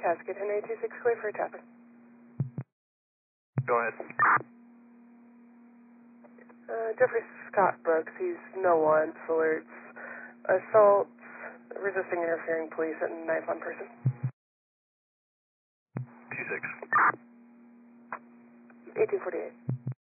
Casket, and 826 clear for a tapper. Go ahead. Jeffrey Scott Brooks, he's no wants, alerts, assaults, resisting interfering police, and knife on person. 26. 1848.